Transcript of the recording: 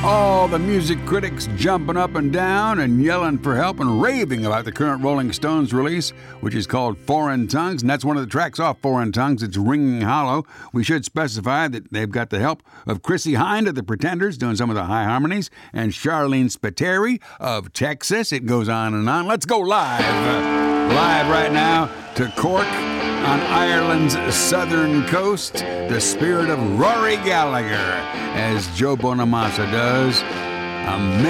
All the music critics jumping up and down and yelling for help and raving about the current Rolling Stones release, which is called Foreign Tongues, and that's one of the tracks off Foreign Tongues. It's Ringing Hollow. We should specify that they've got the help of Chrissie Hynde of the Pretenders doing some of the high harmonies, and Charlene Spiteri of Texas. It goes on and on. Let's go live. Live right now to Cork on Ireland's southern coast, the spirit of Rory Gallagher, as Joe Bonamassa does.